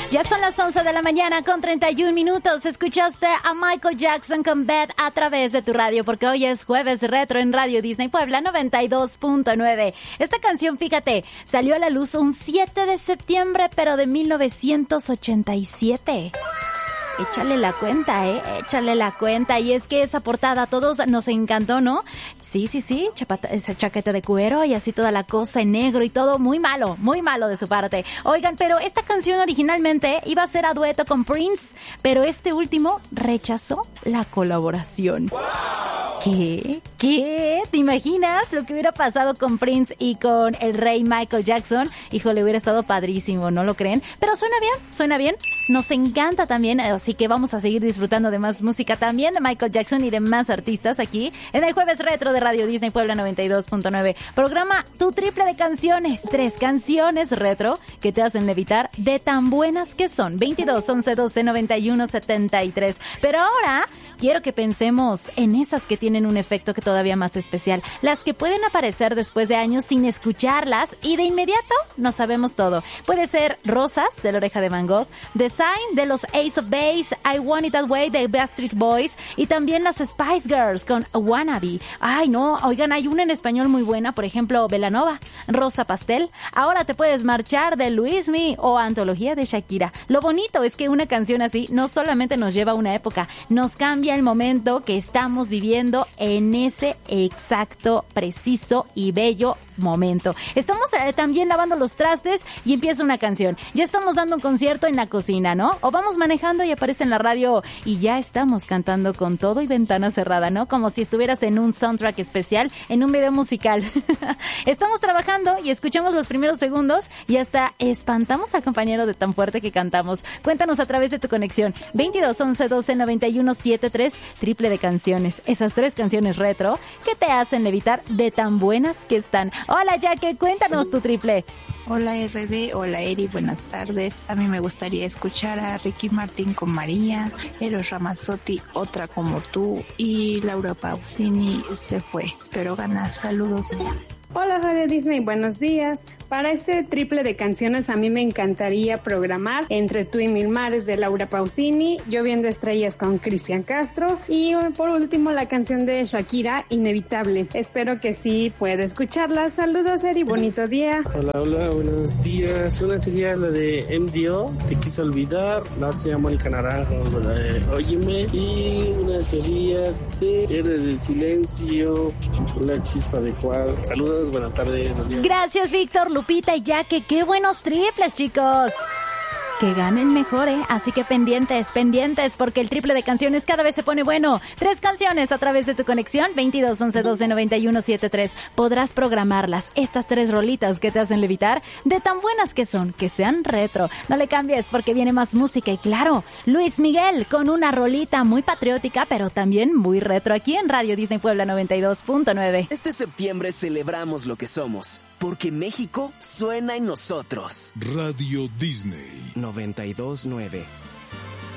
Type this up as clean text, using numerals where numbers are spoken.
Ya son las 11 de la mañana con 31 minutos. Escuchaste a Michael Jackson con Bad a través de tu radio, porque hoy es jueves retro en Radio Disney Puebla 92.9. Esta canción, fíjate, salió a la luz un 7 de septiembre, pero de 1987. Échale la cuenta, échale la cuenta. Y es que esa portada a todos nos encantó, ¿no? Sí, esa chaqueta de cuero y así toda la cosa en negro y todo muy malo de su parte. Oigan, pero esta canción originalmente iba a ser a dueto con Prince, pero este último rechazó la colaboración. ¡Wow! ¿Qué? ¿Te imaginas lo que hubiera pasado con Prince y con el rey Michael Jackson? Híjole, hubiera estado padrísimo, ¿no lo creen? Pero suena bien. Nos encanta también, así que vamos a seguir disfrutando de más música también de Michael Jackson y de más artistas aquí en el Jueves Retro de Radio Disney Puebla 92.9. Programa tu triple de canciones, 3 canciones retro que te hacen levitar de tan buenas que son. 22 11 12 91 73. Pero ahora quiero que pensemos en esas que tienen un efecto que todavía más especial, las que pueden aparecer después de años sin escucharlas y de inmediato no sabemos todo. Puede ser Rosas de La Oreja de Van Gogh, Design de los Ace of Base, I Want It That Way de Backstreet Boys y también las Spice Girls con Wannabe. Ay no, oigan, hay una en español muy buena, por ejemplo Belanova, Rosa Pastel, Ahora Te Puedes Marchar de Luismi o Antología de Shakira. Lo bonito es que una canción así no solamente nos lleva a una época, nos cambia el momento que estamos viviendo en ese exacto, preciso y bello momento. Estamos también lavando los trastes y empieza una canción. Ya estamos dando un concierto en la cocina, ¿no? O vamos manejando y aparece en la radio y ya estamos cantando con todo y ventana cerrada, ¿no? Como si estuvieras en un soundtrack especial, en un video musical. Estamos trabajando y escuchamos los primeros segundos y hasta espantamos al compañero de tan fuerte que cantamos. Cuéntanos a través de tu conexión. 22 11 12 91 73, triple de canciones. Esas 3 canciones retro que te hacen levitar de tan buenas que están. Hola, Jaque, cuéntanos tu triple. Hola, RD. Hola, Eri. Buenas tardes. A mí me gustaría escuchar a Ricky Martin con María, Eros Ramazzotti, Otra Como Tú y Laura Pausini, Se Fue. Espero ganar. Saludos. Hola Radio Disney, buenos días. Para este triple de canciones a mí me encantaría programar Entre tú y mil mares de Laura Pausini, Lloviendo estrellas con Cristian Castro y por último la canción de Shakira, Inevitable. Espero que sí pueda escucharla. Saludos, Eri, bonito día. Hola, buenos días. Una sería la de MDO, Te Quise Olvidar, la otra se llama Mónica Naranjo, la de Óyeme, y una sería de Héroes del Silencio, La Chispa de Cuadro. Saludos, buenas tardes. Gracias, Víctor, Lupita y Jaque. ¡Qué buenos triples, chicos! Que ganen mejor, Así que pendientes, porque el triple de canciones cada vez se pone bueno. 3 canciones a través de tu conexión, 22 11 12 91 73. Podrás programarlas, estas 3 rolitas que te hacen levitar, de tan buenas que son, que sean retro. No le cambies porque viene más música y claro, Luis Miguel con una rolita muy patriótica, pero también muy retro aquí en Radio Disney Puebla 92.9. Este septiembre celebramos lo que somos, porque México suena en nosotros. Radio Disney 92.9.